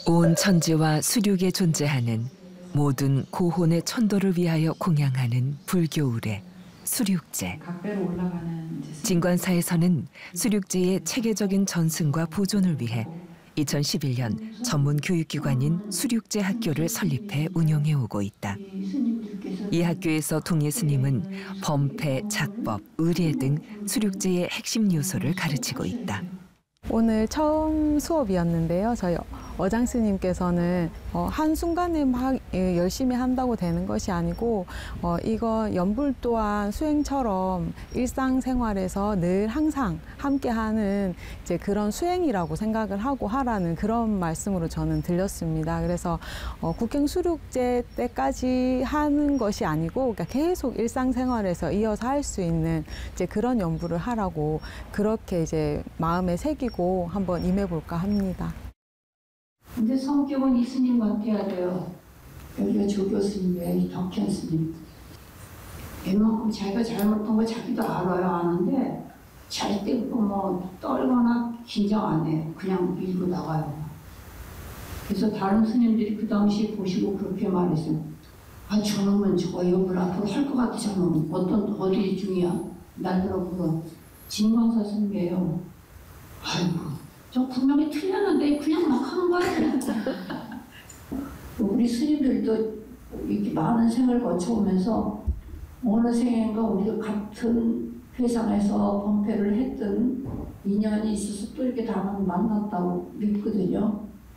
온 천지와 수륙에 존재하는 모든 고혼의 천도를 위하여 공양하는 불교 의례 수륙제. 진관사에서는 수륙제의 체계적인 전승과 보존을 위해 2011년 전문 교육기관인 수륙제 학교를 설립해 운영해 오고 있다. 이 학교에서 동예 스님은 범패, 작법, 의례 등 수륙제의 핵심 요소를 가르치고 있다. 오늘 처음 수업이었는데요. 저희 어장 스님께서는 한순간에 막 열심히 한다고 되는 것이 아니고 이거 연불 또한 수행처럼 일상생활에서 늘 항상 함께하는 이제 그런 수행이라고 생각을 하고 하라는 그런 말씀으로 저는 들렸습니다. 그래서 국행 수륙제 때까지 하는 것이 아니고 그러니까 계속 일상생활에서 이어서 할 수 있는 이제 그런 연불을 하라고 그렇게 이제 마음에 새기고 한번 임해볼까 합니다. 근데 성격은 이 스님 같아야 돼요. 여기가 조교 스님이에요. 이 덕현 스님. 웬만큼 자기가 잘못한 거 자기도 알아요. 아는데 절대 뭐 떨거나 긴장 안 해요. 그냥 밀고 나가요. 그래서 다른 스님들이 그 당시 보시고 그렇게 말했어요. 아, 저놈은 저거 연불 앞으로 할 것 같아. 저놈은 어디 중이야? 날들어 물어. 진광사 스님이에요. 아이고. 저 분명히 틀렸는데 그냥 막 하는 거예요. 우리 스님들도 이렇게 많은 생을 거쳐오면서 어느 생인가 우리가 같은 회상에서 범패를 했던 인연이 있어서 또 이렇게 다만 만났다고 믿거든요.